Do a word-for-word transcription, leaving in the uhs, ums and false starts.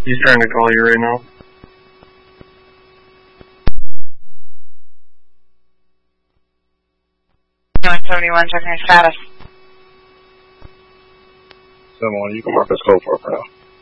He's trying to call you right now. nine seventy-one, checking your status. seven one, you can mark us code for it for now.